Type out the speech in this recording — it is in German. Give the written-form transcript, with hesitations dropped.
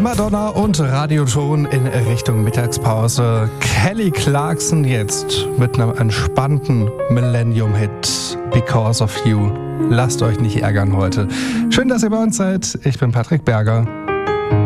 Madonna und Radioton in Richtung Mittagspause. Kelly Clarkson jetzt mit einem entspannten Millennium-Hit Because of You. Lasst euch nicht ärgern heute. Schön, dass ihr bei uns seid. Ich bin Patrick Berger.